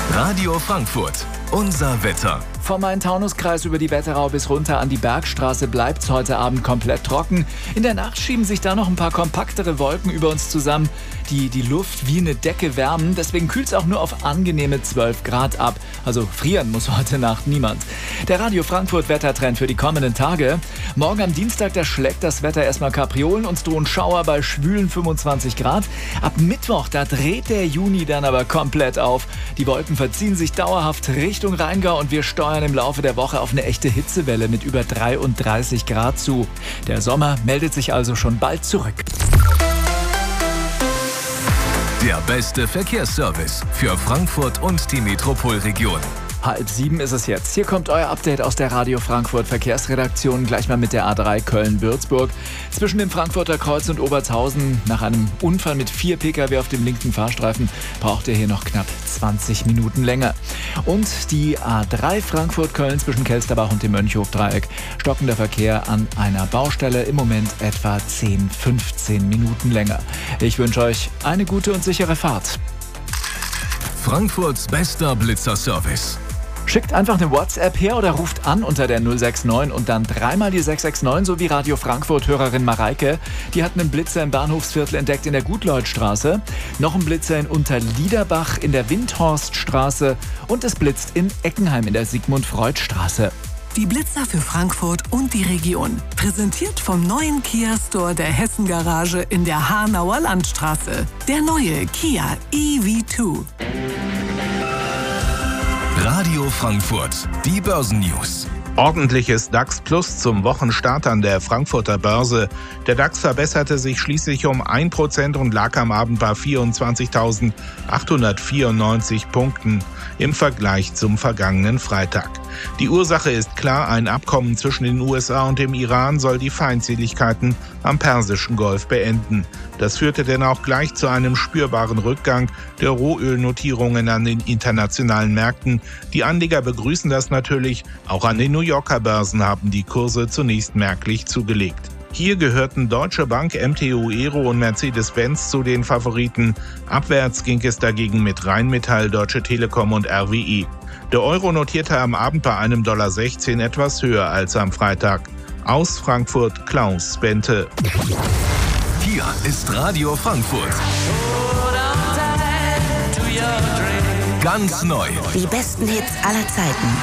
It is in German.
Radio Frankfurt, unser Wetter. Vom Main-Taunus-Kreis über die Wetterau bis runter an die Bergstraße bleibt es heute Abend komplett trocken. In der Nacht schieben sich da noch ein paar kompaktere Wolken über uns zusammen, die die Luft wie eine Decke wärmen. Deswegen kühlt es auch nur auf angenehme 12 Grad ab. Also frieren muss heute Nacht niemand. Der Radio Frankfurt Wettertrend für die kommenden Tage. Morgen am Dienstag, da schlägt das Wetter erstmal Kapriolen. Uns drohen Schauer bei schwülen 25 Grad. Ab Mittwoch, da dreht der Juni dann aber komplett auf. Die Wolken verziehen sich dauerhaft Richtung Rheingau und wir steuern im Laufe der Woche auf eine echte Hitzewelle mit über 33 Grad zu. Der Sommer meldet sich also schon bald zurück. Der beste Verkehrsservice für Frankfurt und die Metropolregion. 6:30 ist es jetzt. Hier kommt euer Update aus der Radio Frankfurt Verkehrsredaktion. Gleich mal mit der A3 Köln-Würzburg. Zwischen dem Frankfurter Kreuz und Obertshausen nach einem Unfall mit 4 Pkw auf dem linken Fahrstreifen braucht ihr hier noch knapp 20 Minuten länger. Und die A3 Frankfurt-Köln zwischen Kelsterbach und dem Mönchhof-Dreieck. Stockender Verkehr an einer Baustelle. Im Moment etwa 10-15 Minuten länger. Ich wünsche euch eine gute und sichere Fahrt. Frankfurts bester Blitzer-Service. Schickt einfach eine WhatsApp her oder ruft an unter der 069 und dann dreimal die 669, so wie Radio Frankfurt-Hörerin Mareike. Die hat einen Blitzer im Bahnhofsviertel entdeckt in der Gutleutstraße, noch einen Blitzer in Unterliederbach in der Windhorststraße und es blitzt in Eckenheim in der Sigmund-Freud-Straße. Die Blitzer für Frankfurt und die Region. Präsentiert vom neuen Kia-Store der Hessen-Garage in der Hanauer Landstraße. Der neue Kia EV2. Radio Frankfurt, die Börsennews. Ordentliches DAX Plus zum Wochenstart an der Frankfurter Börse. Der DAX verbesserte sich schließlich um 1% und lag am Abend bei 24.894 Punkten im Vergleich zum vergangenen Freitag. Die Ursache ist klar, ein Abkommen zwischen den USA und dem Iran soll die Feindseligkeiten am Persischen Golf beenden. Das führte denn auch gleich zu einem spürbaren Rückgang der Rohölnotierungen an den internationalen Märkten. Die Anleger begrüßen das natürlich. Auch an den New Yorker Börsen haben die Kurse zunächst merklich zugelegt. Hier gehörten Deutsche Bank, MTU Aero und Mercedes-Benz zu den Favoriten. Abwärts ging es dagegen mit Rheinmetall, Deutsche Telekom und RWE. Der Euro notierte am Abend bei $1,16 etwas höher als am Freitag. Aus Frankfurt Klaus Bente. Hier ist Radio Frankfurt. Ganz neu. Die besten Hits aller Zeiten.